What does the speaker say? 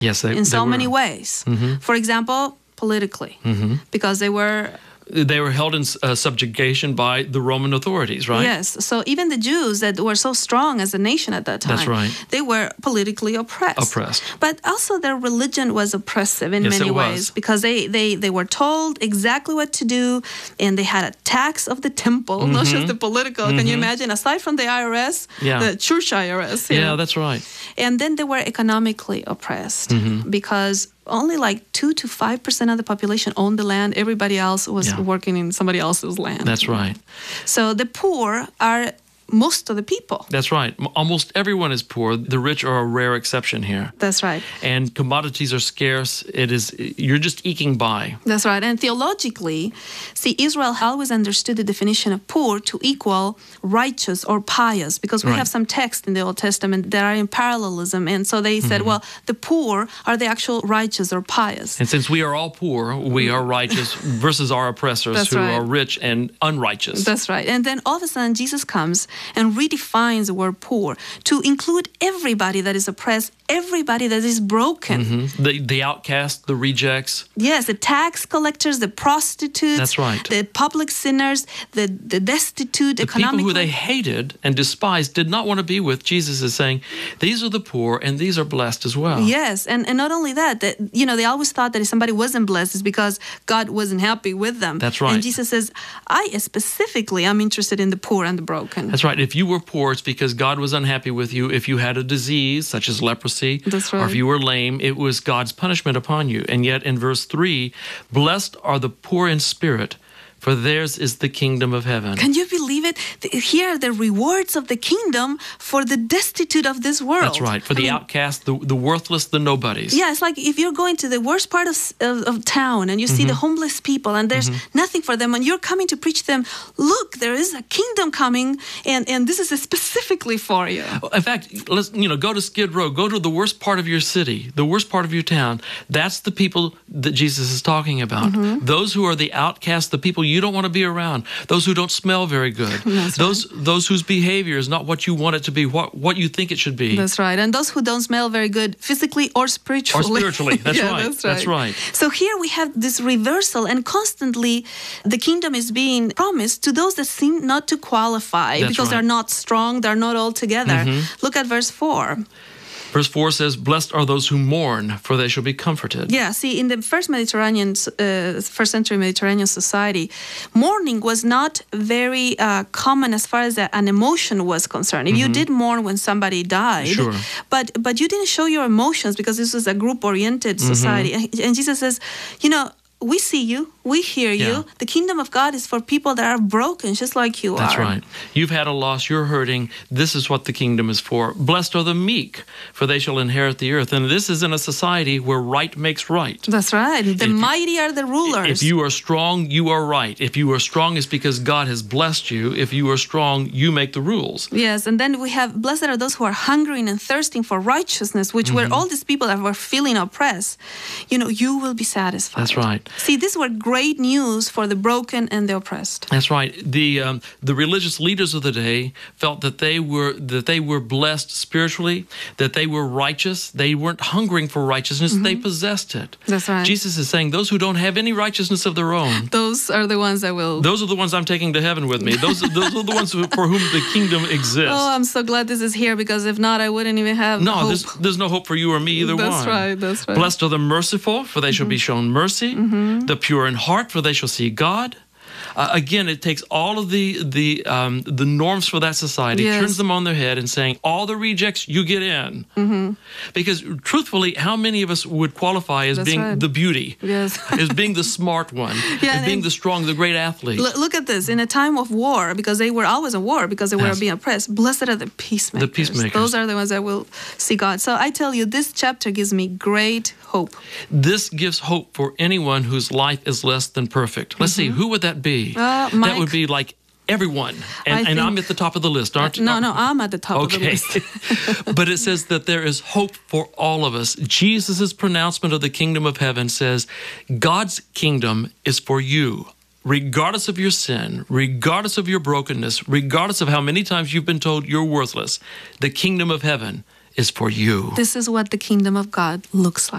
Yes, in so many were. ways. For example, politically, because they were held in subjugation by the Roman authorities, right? Yes. So even the Jews that were so strong as a nation at that time, That's right. They were politically oppressed. But also their religion was oppressive in many ways because they were told exactly what to do, and they had a tax of the temple, not just the political. Can you imagine? Aside from the IRS, the church IRS. Yeah, that's right. And then they were economically oppressed because only like 2 to 5% of the population owned the land. Everybody else was working in somebody else's land. That's right. So the poor are most of the people. That's right. Almost everyone is poor. The rich are a rare exception here. That's right. And commodities are scarce. You're just eking by. That's right. And theologically, see, Israel always understood the definition of poor to equal righteous or pious, because we have some text in the Old Testament that are in parallelism. And so they said, well, the poor are the actual righteous or pious. And since we are all poor, we are righteous versus our oppressors are rich and unrighteous. That's right. And then all of a sudden, Jesus comes and redefines the word poor to include everybody that is oppressed, everybody that is broken. The outcast, the rejects. Yes, the tax collectors, the prostitutes. That's right. The public sinners, the destitute, the economically. people who they hated and despised, did not want to be with. Jesus is saying, these are the poor and these are blessed as well. Yes, and not only that, they always thought that if somebody wasn't blessed, it's because God wasn't happy with them. That's right. And Jesus says, I specifically am interested in the poor and the broken. That's right. If you were poor, it's because God was unhappy with you. If you had a disease, such as leprosy, That's right. or if you were lame, it was God's punishment upon you. And yet in verse 3, blessed are the poor in spirit, for theirs is the kingdom of heaven. Can you believe it? Here are the rewards of the kingdom for the destitute of this world. That's right. For the outcast, the worthless, the nobodies. Yeah, it's like if you're going to the worst part of town and you see the homeless people and there's nothing for them, and you're coming to preach to them, look, there is a kingdom coming, and this is specifically for you. In fact, let's go to Skid Row, go to the worst part of your city, the worst part of your town. That's the people that Jesus is talking about. Those who are the outcast, the people you don't want to be around, those who don't smell very good, those whose behavior is not what you want it to be, what you think it should be. That's right. And those who don't smell very good physically or spiritually. That's right. That's right. So here we have this reversal, and constantly the kingdom is being promised to those that seem not to qualify because they're not strong, they're not all together. Look at verse 4. Verse 4 says, blessed are those who mourn, for they shall be comforted. Yeah, see, in the first century Mediterranean society, mourning was not very common as far as an emotion was concerned. If you did mourn when somebody died, but you didn't show your emotions because this was a group-oriented society. And Jesus says, we see you, we hear you. The kingdom of God is for people that are broken, just like you are. That's right. You've had a loss, you're hurting. This is what the kingdom is for. Blessed are the meek, for they shall inherit the earth. And this is in a society where right makes right. That's right. The mighty are the rulers. If you are strong, you are right. If you are strong, it's because God has blessed you. If you are strong, you make the rules. Yes, and then we have, blessed are those who are hungering and thirsting for righteousness, which were all these people that were feeling oppressed. You will be satisfied. That's right. See, these were great news for the broken and the oppressed. That's right. The religious leaders of the day felt that they were blessed spiritually, that they were righteous. They weren't hungering for righteousness; they possessed it. That's right. Jesus is saying, those who don't have any righteousness of their own, those are the ones that will. Those are the ones I'm taking to heaven with me. Those are the ones for whom the kingdom exists. Oh, I'm so glad this is here, because if not, I wouldn't even have hope. There's no hope for you or me either. That's right. That's right. Blessed are the merciful, for they shall be shown mercy. The pure in heart, for they shall see God. Again, it takes all of the norms for that society, turns them on their head, and saying, all the rejects, you get in. Because truthfully, how many of us would qualify as being the beauty, as being the smart one, as being the strong, the great athlete? Look at this. In a time of war, because they were always at war, because they were being oppressed, blessed are the peacemakers. The peacemakers. Those are the ones that will see God. So I tell you, this chapter gives me great hope. This gives hope for anyone whose life is less than perfect. Let's see, who would that be? That would be like everyone. And I'm at the top of the list, aren't you? No, I'm at the top of the list. But it says that there is hope for all of us. Jesus' pronouncement of the kingdom of heaven says, God's kingdom is for you. Regardless of your sin, regardless of your brokenness, regardless of how many times you've been told you're worthless, the kingdom of heaven is for you. This is what the kingdom of God looks like.